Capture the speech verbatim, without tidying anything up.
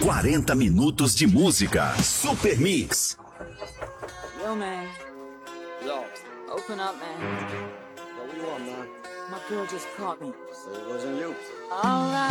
quarenta minutos de música. Super Mix. Yo, man. Yo. Open up, man. Yo, what do you want, man? My girl just caught me. So it wasn't you. All right.